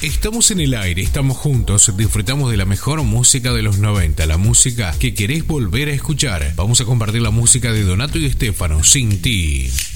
Estamos en el aire, estamos juntos, disfrutamos de la mejor música de los 90, la música que querés volver a escuchar. Vamos a compartir la música de Donato y Stefano, Sin Ti.